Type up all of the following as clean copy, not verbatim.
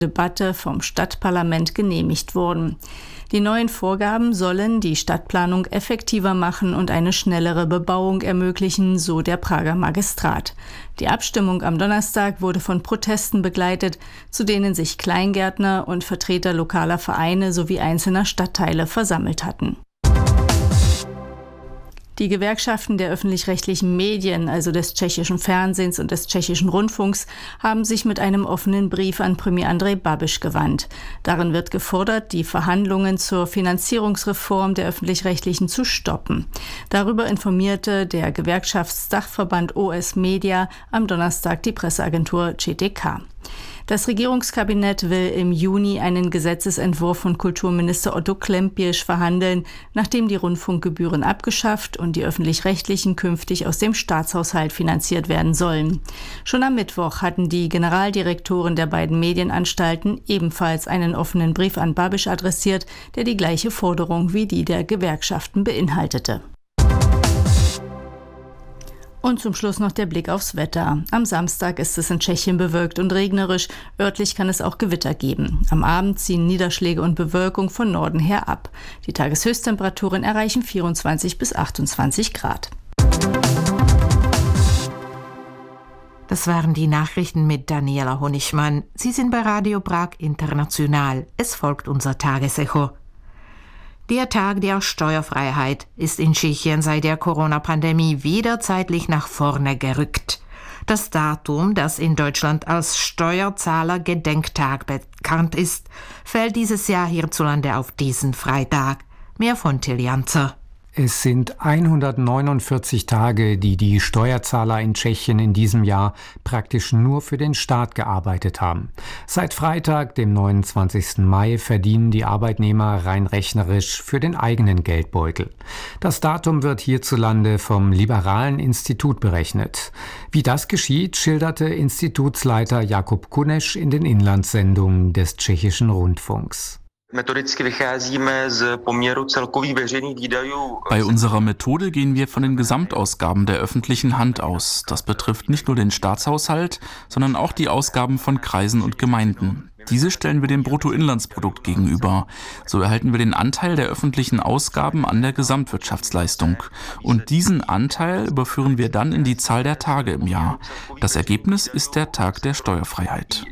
Debatte vom Stadtparlament genehmigt wurden. Die neuen Vorgaben sollen die Stadtplanung effektiver machen und eine schnellere Bebauung ermöglichen, so der Prager Magistrat. Die Abstimmung am Donnerstag wurde von Protesten begleitet, zu denen sich Kleingärtner und Vertreter lokaler Vereine sowie einzelner Stadtteile versammelt hatten. Die Gewerkschaften der öffentlich-rechtlichen Medien, also des tschechischen Fernsehens und des tschechischen Rundfunks, haben sich mit einem offenen Brief an Premier Andrej Babiš gewandt. Darin wird gefordert, die Verhandlungen zur Finanzierungsreform der öffentlich-rechtlichen zu stoppen. Darüber informierte der Gewerkschaftsdachverband OS Media am Donnerstag die Presseagentur ČTK. Das Regierungskabinett will im Juni einen Gesetzesentwurf von Kulturminister Otto Klempiersch verhandeln, nachdem die Rundfunkgebühren abgeschafft und die öffentlich-rechtlichen künftig aus dem Staatshaushalt finanziert werden sollen. Schon am Mittwoch hatten die Generaldirektoren der beiden Medienanstalten ebenfalls einen offenen Brief an Babiš adressiert, der die gleiche Forderung wie die der Gewerkschaften beinhaltete. Und zum Schluss noch der Blick aufs Wetter. Am Samstag ist es in Tschechien bewölkt und regnerisch. Örtlich kann es auch Gewitter geben. Am Abend ziehen Niederschläge und Bewölkung von Norden her ab. Die Tageshöchsttemperaturen erreichen 24 bis 28 Grad. Das waren die Nachrichten mit Daniela Honigmann. Sie sind bei Radio Prag International. Es folgt unser Tagesecho. Der Tag der Steuerfreiheit ist in Tschechien seit der Corona-Pandemie wieder zeitlich nach vorne gerückt. Das Datum, das in Deutschland als Steuerzahler-Gedenktag bekannt ist, fällt dieses Jahr hierzulande auf diesen Freitag. Mehr von Till Janzer. Es sind 149 Tage, die die Steuerzahler in Tschechien in diesem Jahr praktisch nur für den Staat gearbeitet haben. Seit Freitag, dem 29. Mai, verdienen die Arbeitnehmer rein rechnerisch für den eigenen Geldbeutel. Das Datum wird hierzulande vom Liberalen Institut berechnet. Wie das geschieht, schilderte Institutsleiter Jakub Kuneš in den Inlandssendungen des tschechischen Rundfunks. Bei unserer Methode gehen wir von den Gesamtausgaben der öffentlichen Hand aus. Das betrifft nicht nur den Staatshaushalt, sondern auch die Ausgaben von Kreisen und Gemeinden. Diese stellen wir dem Bruttoinlandsprodukt gegenüber. So erhalten wir den Anteil der öffentlichen Ausgaben an der Gesamtwirtschaftsleistung. Und diesen Anteil überführen wir dann in die Zahl der Tage im Jahr. Das Ergebnis ist der Tag der Steuerfreiheit.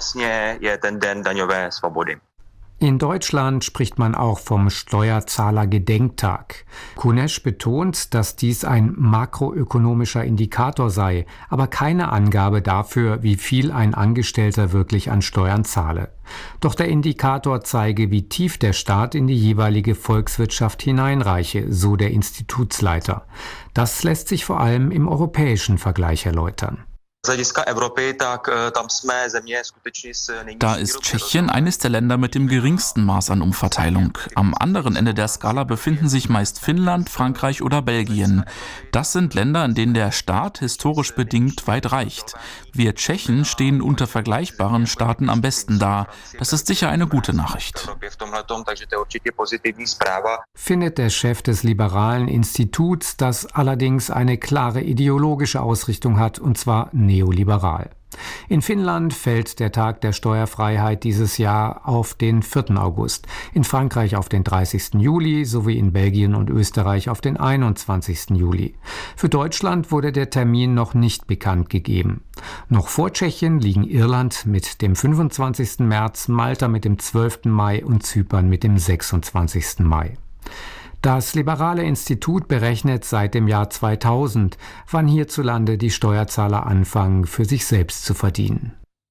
In Deutschland spricht man auch vom Steuerzahler-Gedenktag. Kuneš betont, dass dies ein makroökonomischer Indikator sei, aber keine Angabe dafür, wie viel ein Angestellter wirklich an Steuern zahle. Doch der Indikator zeige, wie tief der Staat in die jeweilige Volkswirtschaft hineinreiche, so der Institutsleiter. Das lässt sich vor allem im europäischen Vergleich erläutern. Da ist Tschechien eines der Länder mit dem geringsten Maß an Umverteilung. Am anderen Ende der Skala befinden sich meist Finnland, Frankreich oder Belgien. Das sind Länder, in denen der Staat historisch bedingt weit reicht. Wir Tschechen stehen unter vergleichbaren Staaten am besten da. Das ist sicher eine gute Nachricht. Findet der Chef des Liberalen Instituts, das allerdings eine klare ideologische Ausrichtung hat, und zwar neoliberal. In Finnland fällt der Tag der Steuerfreiheit dieses Jahr auf den 4. August, in Frankreich auf den 30. Juli sowie in Belgien und Österreich auf den 21. Juli. Für Deutschland wurde der Termin noch nicht bekannt gegeben. Noch vor Tschechien liegen Irland mit dem 25. März, Malta mit dem 12. Mai und Zypern mit dem 26. Mai. Das Liberale Institut berechnet seit dem Jahr 2000, wann hierzulande die Steuerzahler anfangen, für sich selbst zu verdienen.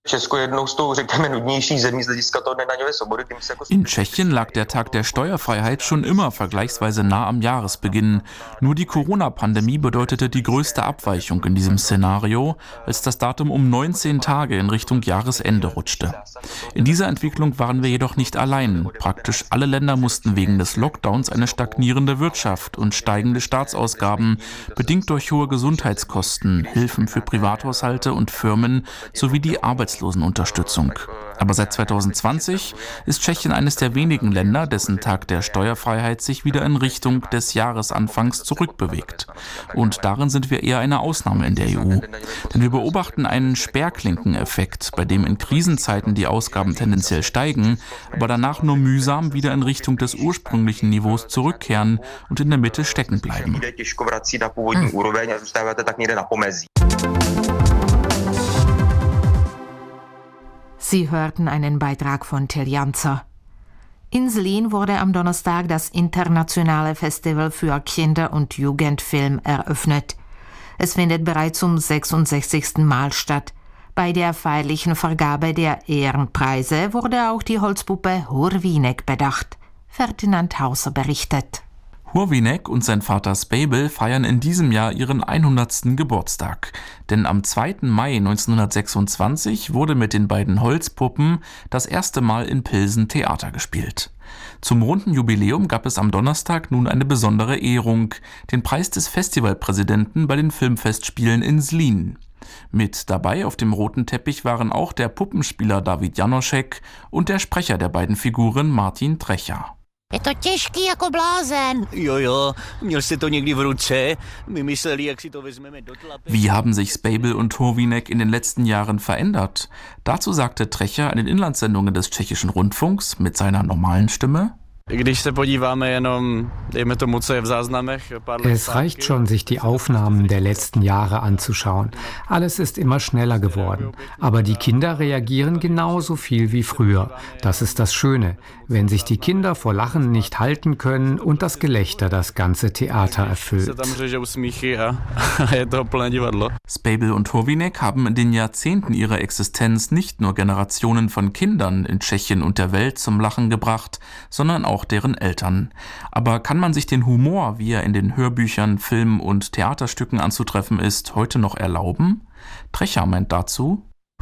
In Tschechien lag der Tag der Steuerfreiheit schon immer vergleichsweise nah am Jahresbeginn. Nur die Corona-Pandemie bedeutete die größte Abweichung in diesem Szenario, als das Datum um 19 Tage in Richtung Jahresende rutschte. In dieser Entwicklung waren wir jedoch nicht allein. Praktisch alle Länder mussten wegen des Lockdowns eine stagnierende Wirtschaft und steigende Staatsausgaben, bedingt durch hohe Gesundheitskosten, Hilfen für Privathaushalte und Firmen sowie die Arbeitslosigkeit Arbeitslosenunterstützung. Aber seit 2020 ist Tschechien eines der wenigen Länder, dessen Tag der Steuerfreiheit sich wieder in Richtung des Jahresanfangs zurückbewegt. Und darin sind wir eher eine Ausnahme in der EU. Denn wir beobachten einen Sperrklinkeneffekt, bei dem in Krisenzeiten die Ausgaben tendenziell steigen, aber danach nur mühsam wieder in Richtung des ursprünglichen Niveaus zurückkehren und in der Mitte stecken bleiben. Sie hörten einen Beitrag von Till Janzer. In Zlín wurde am Donnerstag das internationale Festival für Kinder- und Jugendfilm eröffnet. Es findet bereits zum 66. Mal statt. Bei der feierlichen Vergabe der Ehrenpreise wurde auch die Holzpuppe Hurvinek bedacht. Ferdinand Hauser berichtet. Hurvinek und sein Vater Spejbel feiern in diesem Jahr ihren 100. Geburtstag. Denn am 2. Mai 1926 wurde mit den beiden Holzpuppen das erste Mal in Pilsen Theater gespielt. Zum runden Jubiläum gab es am Donnerstag nun eine besondere Ehrung, den Preis des Festivalpräsidenten bei den Filmfestspielen in Zlín. Mit dabei auf dem roten Teppich waren auch der Puppenspieler David Janošek und der Sprecher der beiden Figuren Martin Trecha. Je to těžký jako blázen. Jo, měl jste to někdy v ruce? My mysleli, jak si to vezmeme do tlapy. Wie haben sich Spejbel und Hurvinek in den letzten Jahren verändert? Dazu sagte Trecha in den Inlandssendungen des tschechischen Rundfunks mit seiner normalen Stimme: Es reicht schon, sich die Aufnahmen der letzten Jahre anzuschauen. Alles ist immer schneller geworden. Aber die Kinder reagieren genauso viel wie früher. Das ist das Schöne, wenn sich die Kinder vor Lachen nicht halten können und das Gelächter das ganze Theater erfüllt. Spejbel und Hurvinek haben in den Jahrzehnten ihrer Existenz nicht nur Generationen von Kindern in Tschechien und der Welt zum Lachen gebracht, sondern auch deren Eltern. Aber kann man sich den Humor, wie er in den Hörbüchern, Filmen und Theaterstücken anzutreffen ist, heute noch erlauben? Trecha meint dazu: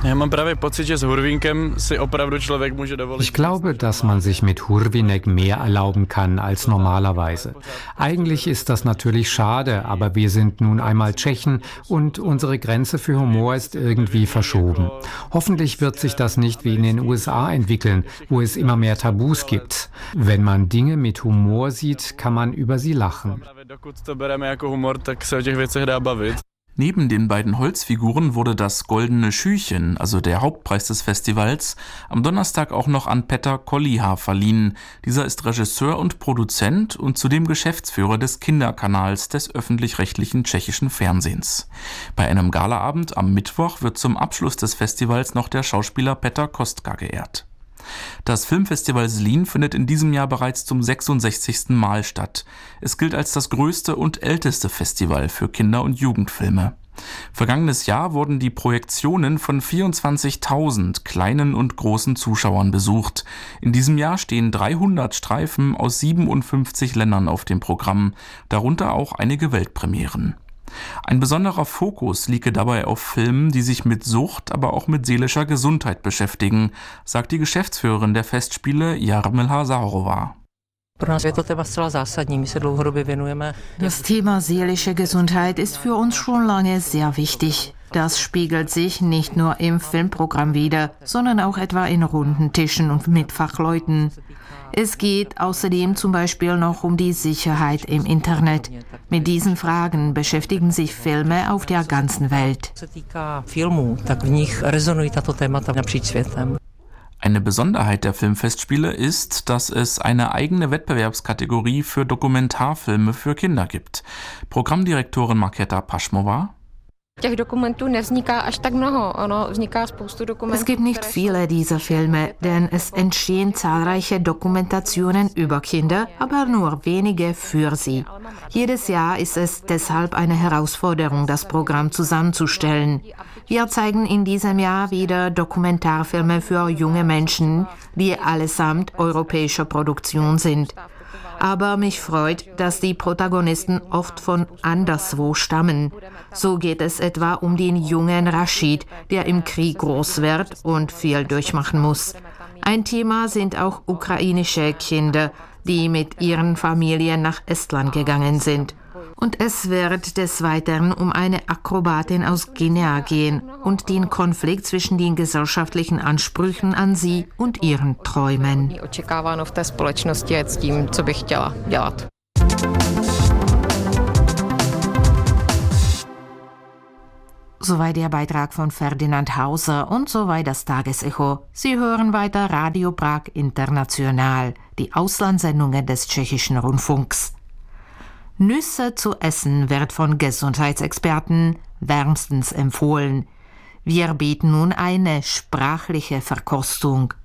Ich glaube, dass man sich mit Hurvinek mehr erlauben kann als normalerweise. Eigentlich ist das natürlich schade, aber wir sind nun einmal Tschechen und unsere Grenze für Humor ist irgendwie verschoben. Hoffentlich wird sich das nicht wie in den USA entwickeln, wo es immer mehr Tabus gibt. Wenn man Dinge mit Humor sieht, kann man über sie lachen. Neben den beiden Holzfiguren wurde das Goldene Schüchen, also der Hauptpreis des Festivals, am Donnerstag auch noch an Petr Kolíha verliehen. Dieser ist Regisseur und Produzent und zudem Geschäftsführer des Kinderkanals des öffentlich-rechtlichen tschechischen Fernsehens. Bei einem Galaabend am Mittwoch wird zum Abschluss des Festivals noch der Schauspieler Petr Kostka geehrt. Das Filmfestival Zlín findet in diesem Jahr bereits zum 66. Mal statt. Es gilt als das größte und älteste Festival für Kinder- und Jugendfilme. Vergangenes Jahr wurden die Projektionen von 24.000 kleinen und großen Zuschauern besucht. In diesem Jahr stehen 300 Streifen aus 57 Ländern auf dem Programm, darunter auch einige Weltpremieren. Ein besonderer Fokus liege dabei auf Filmen, die sich mit Sucht, aber auch mit seelischer Gesundheit beschäftigen, sagt die Geschäftsführerin der Festspiele Jarmila Zahorová. Das Thema seelische Gesundheit ist für uns schon lange sehr wichtig. Das spiegelt sich nicht nur im Filmprogramm wider, sondern auch etwa in runden Tischen und mit Fachleuten. Es geht außerdem zum Beispiel noch um die Sicherheit im Internet. Mit diesen Fragen beschäftigen sich Filme auf der ganzen Welt. Eine Besonderheit der Filmfestspiele ist, dass es eine eigene Wettbewerbskategorie für Dokumentarfilme für Kinder gibt. Programmdirektorin Markéta Pašmová: Es gibt nicht viele dieser Filme, denn es entstehen zahlreiche Dokumentationen über Kinder, aber nur wenige für sie. Jedes Jahr ist es deshalb eine Herausforderung, das Programm zusammenzustellen. Wir zeigen in diesem Jahr wieder Dokumentarfilme für junge Menschen, die allesamt europäischer Produktion sind. Aber mich freut, dass die Protagonisten oft von anderswo stammen. So geht es etwa um den jungen Rashid, der im Krieg groß wird und viel durchmachen muss. Ein Thema sind auch ukrainische Kinder, die mit ihren Familien nach Estland gegangen sind. Und es wird des Weiteren um eine Akrobatin aus Guinea gehen und den Konflikt zwischen den gesellschaftlichen Ansprüchen an sie und ihren Träumen. Soweit der Beitrag von Ferdinand Hauser und soweit das Tagesecho. Sie hören weiter Radio Prag International, die Auslandssendungen des tschechischen Rundfunks. Nüsse zu essen wird von Gesundheitsexperten wärmstens empfohlen. Wir bieten nun eine sprachliche Verkostung.